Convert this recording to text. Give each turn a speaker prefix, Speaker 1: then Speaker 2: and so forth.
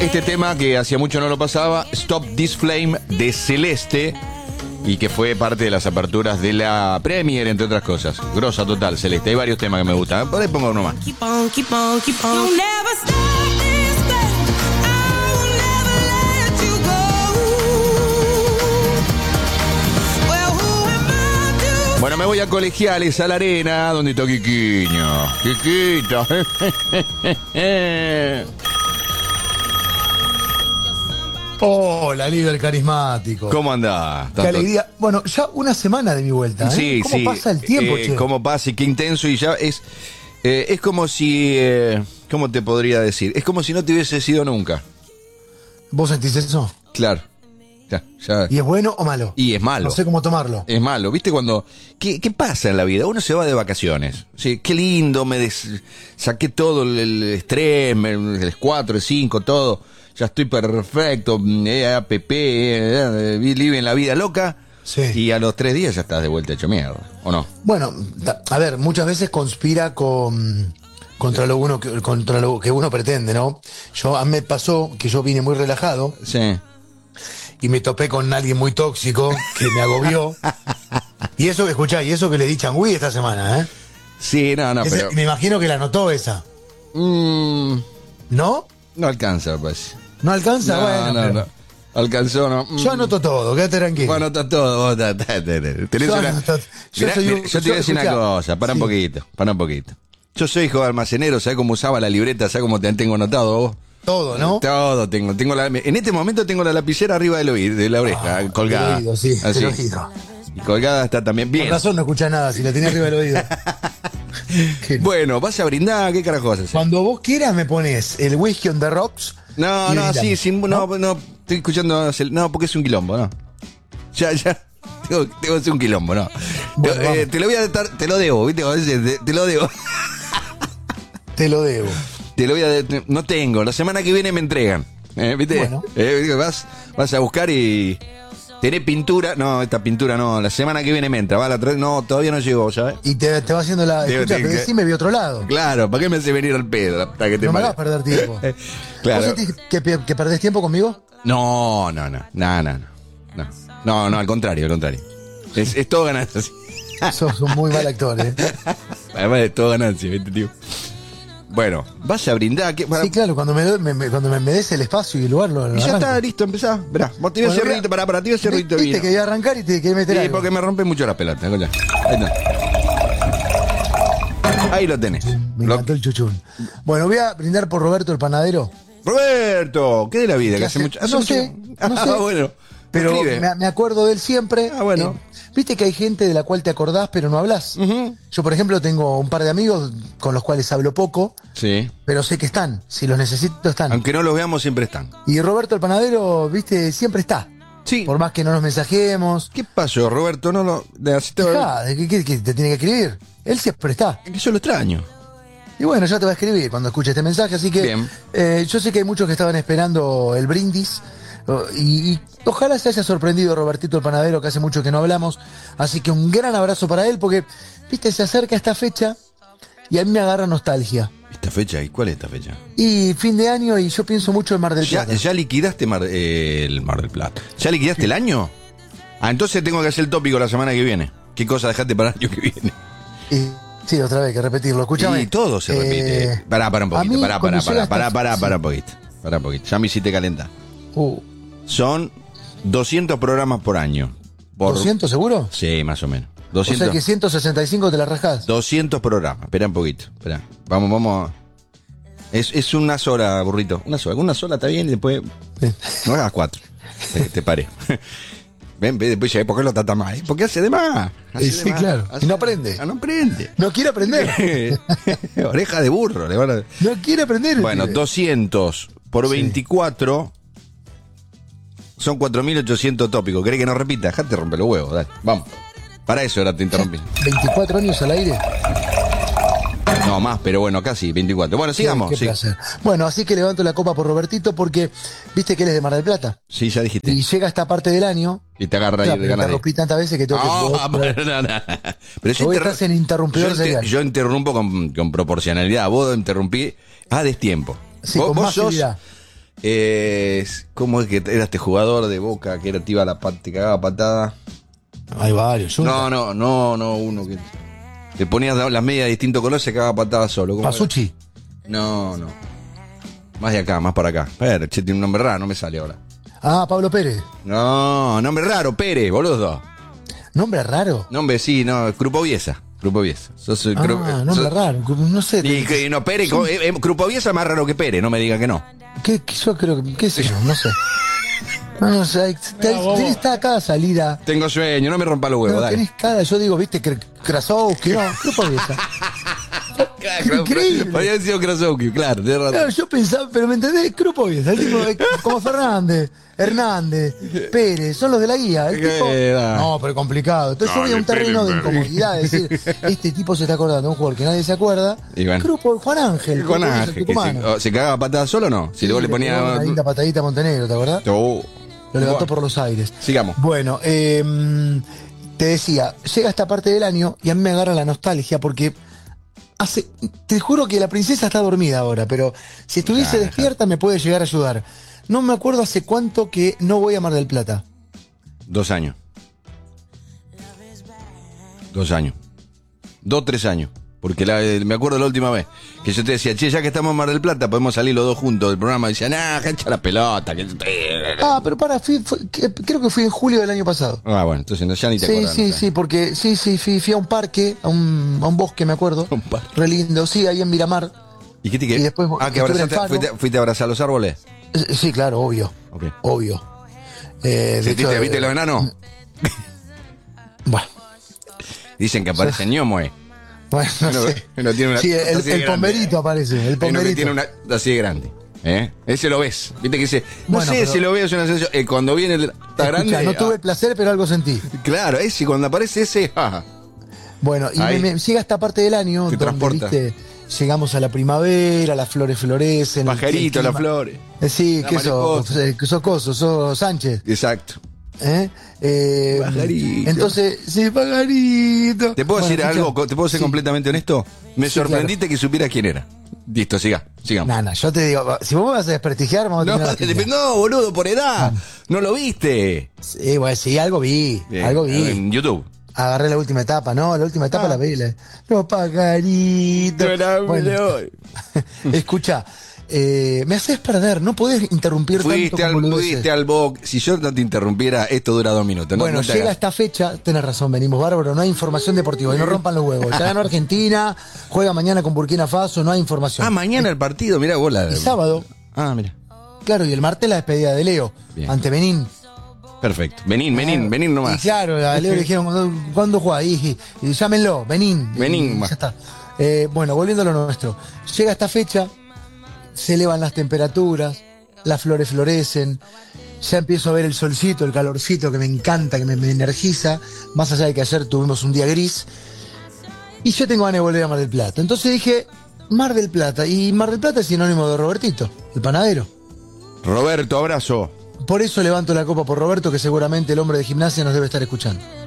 Speaker 1: Este tema que hacía mucho no lo pasaba, Stop This Flame de Celeste, y que fue parte de las aperturas de la Premier, entre otras cosas. Grosa total, Celeste. Hay varios temas que me gustan. Por ahí pongo uno más.
Speaker 2: Keep on, keep on, keep on. You'll never stop this flame. I will never let you go. Well, who am I to
Speaker 1: Bueno, me voy a Colegiales, a la arena, donde está Quiquiño. Quiquito.
Speaker 3: Hola, líder carismático.
Speaker 1: ¿Cómo andás?
Speaker 3: Qué alegría. Bueno, ya una semana de mi vuelta, ¿eh?
Speaker 1: Sí,
Speaker 3: ¿Cómo
Speaker 1: sí.
Speaker 3: pasa el tiempo, che?
Speaker 1: ¿Cómo pasa y qué intenso? Y ya es como si... ¿cómo te podría decir? Es como si no te hubiese sido nunca.
Speaker 3: ¿Vos sentís eso?
Speaker 1: Claro. Ya.
Speaker 3: ¿Y es bueno o malo?
Speaker 1: Y es malo.
Speaker 3: No sé cómo tomarlo.
Speaker 1: Es malo. ¿Viste cuando... ¿Qué pasa en la vida? Uno se va de vacaciones. Sí, qué lindo, saqué todo el estrés, el 4, el 5, todo. Ya estoy perfecto, APP, living la vida loca.
Speaker 3: Sí.
Speaker 1: Y a los 3 días ya estás de vuelta hecho mierda, ¿o no?
Speaker 3: Bueno, a ver, muchas veces conspira contra lo que uno pretende, ¿no? A mí me pasó que yo vine muy relajado
Speaker 1: Sí.
Speaker 3: y me topé con alguien muy tóxico que me agobió. Y eso que escuchá, y eso que le di changüí esta semana, ¿eh?
Speaker 1: Sí, no, pero...
Speaker 3: Me imagino que la notó esa. ¿No?
Speaker 1: No alcanza, pues.
Speaker 3: ¿No alcanza? Bueno, pero
Speaker 1: no. Alcanzó, no.
Speaker 3: yo anoto todo, quédate tranquilo.
Speaker 1: Bueno, está todo. Vos tenés
Speaker 3: Yo
Speaker 1: una...
Speaker 3: anoto- yo
Speaker 1: Mirá,
Speaker 3: soy un-
Speaker 1: yo te voy a decir una
Speaker 3: escuchá.
Speaker 1: cosa, para un
Speaker 3: Sí.
Speaker 1: poquito. Yo soy hijo de almacenero, ¿sabés cómo usaba la libreta? ¿Sabés cómo te tengo anotado vos?
Speaker 3: Todo, ¿no?
Speaker 1: Todo tengo. En este momento tengo la lapicera arriba del oído, de la oreja, colgada.
Speaker 3: Del oído, sí,
Speaker 1: así.
Speaker 3: del oído.
Speaker 1: Y colgada está también bien.
Speaker 3: Por razón no escuchás nada, si la tenés arriba del oído. Que-
Speaker 1: Bueno, vas a brindar, ¿qué carajos haces?
Speaker 3: Cuando vos quieras me pones el whisky on the rocks.
Speaker 1: No,
Speaker 3: y
Speaker 1: no,
Speaker 3: brindamos.
Speaker 1: sí, no, estoy escuchando, no, porque es un quilombo, no. Ya, tengo que hacer un quilombo, no.
Speaker 3: Bueno, vamos.
Speaker 1: Te lo voy a dar, te lo debo, ¿viste? Te lo debo.
Speaker 3: Te lo debo.
Speaker 1: Te lo voy a, no tengo, la semana que viene me entregan, ¿viste?
Speaker 3: Bueno.
Speaker 1: Vas a buscar y... ¿Tenés pintura? No, esta pintura no, la semana que viene me entra, no, todavía no llegó, ¿sabes?
Speaker 3: Y te va haciendo la.
Speaker 1: Te-
Speaker 3: Escucha,
Speaker 1: te-
Speaker 3: pero decime vi otro lado.
Speaker 1: Claro, ¿para qué me hace venir al pedo? Hasta que te
Speaker 3: No me
Speaker 1: pare-
Speaker 3: hagas perder tiempo.
Speaker 1: Claro.
Speaker 3: ¿Vos sentís que perdés tiempo conmigo?
Speaker 1: No, al contrario. Es todo ganancia.
Speaker 3: Sos un muy mal actor, ¿eh?
Speaker 1: Además es todo ganancia, ¿viste, tío? Bueno, vas a brindar.
Speaker 3: Sí, claro, cuando me des el espacio y el lugar lo
Speaker 1: Y ya
Speaker 3: arranco.
Speaker 1: está, listo, empezá. Verá, vos te voy a hacer
Speaker 3: Bueno,
Speaker 1: ruidito, para, te voy a hacer ruidito de
Speaker 3: Viste
Speaker 1: vino.
Speaker 3: que voy a arrancar y te quería meter
Speaker 1: Sí,
Speaker 3: algo.
Speaker 1: porque me rompe mucho las pelotas, escuchá. Ahí está. Ahí lo tenés.
Speaker 3: Me encantó el chuchún. Bueno, voy a brindar por Roberto el panadero.
Speaker 1: Roberto, ¿qué de la vida?
Speaker 3: ¿Qué
Speaker 1: Que hace
Speaker 3: hace?
Speaker 1: mucho.
Speaker 3: No sé.
Speaker 1: Bueno.
Speaker 3: Pero
Speaker 1: Escribe.
Speaker 3: me acuerdo de él siempre.
Speaker 1: Ah, bueno.
Speaker 3: Viste que hay gente de la cual te acordás pero no hablas.
Speaker 1: Ujú.
Speaker 3: Yo, por ejemplo, tengo un par de amigos con los cuales hablo poco,
Speaker 1: Sí.
Speaker 3: pero sé que están. Si los necesito, están.
Speaker 1: Aunque no los veamos, siempre están.
Speaker 3: Y Roberto el panadero, viste, siempre está.
Speaker 1: Sí.
Speaker 3: Por más que no nos mensajemos.
Speaker 1: ¿Qué pasó, Roberto? No lo.
Speaker 3: Dejá, ¿qué te tiene que escribir? Él siempre está.
Speaker 1: Que yo lo extraño.
Speaker 3: Y bueno, ya te va a escribir cuando escuche este mensaje, así que
Speaker 1: Bien.
Speaker 3: yo sé que hay muchos que estaban esperando el brindis y ojalá se haya sorprendido Robertito el panadero, que hace mucho que no hablamos, así que un gran abrazo para él, porque, viste, se acerca esta fecha y a mí me agarra nostalgia.
Speaker 1: ¿Esta fecha? ¿Y cuál es esta fecha?
Speaker 3: Y fin de año y yo pienso mucho en Mar del Plata.
Speaker 1: ¿Ya liquidaste el Mar del Plata? ¿Ya liquidaste el año? Ah, entonces tengo que hacer el tópico la semana que viene. ¿Qué cosa dejaste para el año que viene?
Speaker 3: Y, sí, otra vez, que repetirlo, escúchame.
Speaker 1: Y todo se repite. Pará un
Speaker 3: a
Speaker 1: poquito,
Speaker 3: mí,
Speaker 1: pará
Speaker 3: cuando
Speaker 1: un
Speaker 3: llega esta-
Speaker 1: poquito. Pará un poquito. Ya me hiciste calentar.
Speaker 3: Uh,
Speaker 1: Son 200 programas por año.
Speaker 3: ¿200 seguro?
Speaker 1: Sí, más o menos.
Speaker 3: O
Speaker 1: 200,
Speaker 3: sea que 165 te la rajás.
Speaker 1: 200 programas. Espera un poquito. Espera. Vamos. Es una sola, burrito. Una sola está bien y después...
Speaker 3: Sí.
Speaker 1: No hagas 4. Te paré. Ven, después ya, ¿por qué lo trata mal? ¿Por qué hace de más? Hace de
Speaker 3: Sí,
Speaker 1: más.
Speaker 3: claro.
Speaker 1: Hace
Speaker 3: Y no
Speaker 1: de más.
Speaker 3: aprende.
Speaker 1: Ah, no aprende.
Speaker 3: No quiere aprender.
Speaker 1: Oreja de burro. Le van a...
Speaker 3: No quiere aprender.
Speaker 1: Bueno,
Speaker 3: pibe.
Speaker 1: 200 por
Speaker 3: Sí.
Speaker 1: 24 son 4.800 tópicos. ¿Querés que no repita? Dejate romper los huevos, dale. Vamos. Para eso ahora te interrumpí.
Speaker 3: 24 años al aire.
Speaker 1: No, más, pero bueno, casi 24. Bueno, sigamos.
Speaker 3: Qué
Speaker 1: Sí.
Speaker 3: placer. Bueno, así que levanto la copa por Robertito porque viste que él es de Mar del Plata.
Speaker 1: Sí, ya dijiste.
Speaker 3: Y llega esta parte del año.
Speaker 1: Y te agarra ahí
Speaker 3: Claro,
Speaker 1: de
Speaker 3: pero
Speaker 1: ganas de...
Speaker 3: interrumpí tantas veces que tengo que.
Speaker 1: Pero yo
Speaker 3: Vos estás en interrumpidor serial.
Speaker 1: yo interrumpo con proporcionalidad. Vos interrumpí a destiempo.
Speaker 3: Sí,
Speaker 1: vos
Speaker 3: con
Speaker 1: vos
Speaker 3: más
Speaker 1: sos...
Speaker 3: facilidad.
Speaker 1: ¿Cómo es que era este jugador de Boca que te iba a te cagaba patada?
Speaker 3: Hay varios.
Speaker 1: No, uno que te ponías las medias de distinto color, se cagaba patada solo. ¿Cómo era?
Speaker 3: Pasucci.
Speaker 1: No. Más de acá, más para acá. Espera, che, tiene un nombre raro, no me sale ahora.
Speaker 3: Ah, Pablo Pérez.
Speaker 1: No, nombre raro, Pérez, boludo.
Speaker 3: ¿Nombre raro?
Speaker 1: Nombre, sí, no, Krupoviesa.
Speaker 3: Nombre raro. No sé.
Speaker 1: Y no, Pérez, Krupoviesa es más raro que Pérez, no me diga que no.
Speaker 3: Yo creo que, qué sé yo, no sé. No sé, tenés cada salida.
Speaker 1: Tengo sueño, no me rompa los huevos,
Speaker 3: No,
Speaker 1: dale.
Speaker 3: tenés cada, yo digo, viste, Krasowski, no, Krupoviesa. Increíble.
Speaker 1: Podría haber sido Krasowski, claro, tenés razón.
Speaker 3: Claro, yo pensaba, pero me entendés, Krupoviesa, el tipo como Fernández, Hernández, Pérez, son los de la guía. El tipo, no, pero complicado. Entonces yo voy a un terreno de incomodidad, es decir, este tipo se está acordando de un jugador que nadie se acuerda.
Speaker 1: Y bueno.
Speaker 3: Juan Ángel.
Speaker 1: Juan Ángel, que se cagaba patada solo o no? Si luego le ponía.
Speaker 3: pegó una linda patadita a Montenegro, ¿te acordás?
Speaker 1: Oh.
Speaker 3: Lo levantó por los aires.
Speaker 1: Sigamos.
Speaker 3: Bueno, te decía, llega esta parte del año y a mí me agarra la nostalgia porque te juro que la princesa está dormida ahora, pero si estuviese despierta me puede llegar a ayudar. No me acuerdo hace cuánto que no voy a Mar del Plata.
Speaker 1: 2 años. 2 años. 2, 3 años. Porque me acuerdo la última vez que yo te decía, che, ya que estamos en Mar del Plata, podemos salir los dos juntos del programa. Y decían, cancha la pelota.
Speaker 3: Pero creo que fui en julio del año pasado.
Speaker 1: Bueno, entonces ya ni te acuerdas.
Speaker 3: Sí, porque fui a un parque, a un bosque, me acuerdo.
Speaker 1: Un parque.
Speaker 3: Re lindo, sí, ahí en Miramar.
Speaker 1: ¿Y qué te
Speaker 3: Y después
Speaker 1: que
Speaker 3: estuve en el Faro.
Speaker 1: fuiste a abrazar los árboles?
Speaker 3: Sí, claro, obvio.
Speaker 1: Okay.
Speaker 3: Obvio. De hecho,
Speaker 1: ¿Viste los enanos?
Speaker 3: Bueno.
Speaker 1: Dicen que aparece ñomo,
Speaker 3: Bueno, no sé.
Speaker 1: Uno tiene una,
Speaker 3: Sí, el pomberito aparece, el
Speaker 1: Hay uno que
Speaker 3: pomberito.
Speaker 1: tiene una así de grande. Ese lo ves. Viste que dice, no
Speaker 3: Bueno,
Speaker 1: sé
Speaker 3: pero-
Speaker 1: si lo veo, es una sensación. Cuando viene está
Speaker 3: Escuchá,
Speaker 1: grande.
Speaker 3: no tuve el placer, pero algo sentí.
Speaker 1: Claro, ese, cuando aparece ese.
Speaker 3: Bueno, y
Speaker 1: Ahí.
Speaker 3: me llega esta parte del año
Speaker 1: Te
Speaker 3: donde,
Speaker 1: transporta.
Speaker 3: viste, llegamos a la primera, las flores florecen.
Speaker 1: Pajarito,
Speaker 3: el
Speaker 1: las
Speaker 3: clima-
Speaker 1: flores.
Speaker 3: Sí,
Speaker 1: La
Speaker 3: que sos,
Speaker 1: mariposa.
Speaker 3: sos coso, sos Sánchez.
Speaker 1: Exacto. Pajarito.
Speaker 3: Entonces, sí, pajarito.
Speaker 1: ¿Te puedo
Speaker 3: Bueno,
Speaker 1: decir
Speaker 3: escuchá.
Speaker 1: algo? ¿Te puedo ser
Speaker 3: Sí.
Speaker 1: completamente honesto? Me
Speaker 3: Sí,
Speaker 1: sorprendiste que supieras quién era. Listo, sigamos.
Speaker 3: No, yo te digo, si vos me vas a desprestigiar, vamos a
Speaker 1: No,
Speaker 3: tener la piña.
Speaker 1: no, boludo, por edad. No lo viste.
Speaker 3: Sí, bueno, sí, algo vi. Algo vi.
Speaker 1: En YouTube.
Speaker 3: Agarré la última etapa, ¿no? La última etapa la vi. No, pajarito. Bueno, escucha, me haces perder, no podés interrumpir
Speaker 1: Fuiste
Speaker 3: tanto como
Speaker 1: fuiste al box. Si yo no te interrumpiera, esto dura 2 minutos. No,
Speaker 3: Bueno,
Speaker 1: no te
Speaker 3: llega
Speaker 1: hagas.
Speaker 3: esta fecha, tenés razón, venimos bárbaro, no hay información deportiva, y no rompan los huevos. Ya ganó Argentina, juega mañana con Burkina Faso, no hay información.
Speaker 1: Mañana el partido, mirá vos la.
Speaker 3: El sábado,
Speaker 1: Mira.
Speaker 3: claro, y el martes la despedida de Leo,
Speaker 1: Bien.
Speaker 3: ante Benín.
Speaker 1: Perfecto. Benín
Speaker 3: Y
Speaker 1: nomás.
Speaker 3: claro, a Leo le dijeron, ¿cuándo juega? Y llámenlo, Benín.
Speaker 1: Benín,
Speaker 3: Y
Speaker 1: va.
Speaker 3: ya está. Bueno, volviendo a lo nuestro. Llega esta fecha, se elevan las temperaturas, las flores florecen, ya empiezo a ver el solcito, el calorcito que me encanta, que me energiza, más allá de que ayer tuvimos un día gris. Y yo tengo ganas de volver a Mar del Plata. Entonces dije, Mar del Plata. Y Mar del Plata es sinónimo de Robertito, el panadero.
Speaker 1: Roberto, abrazo.
Speaker 3: Por eso levanto la copa por Roberto, que seguramente el hombre de gimnasia nos debe estar escuchando.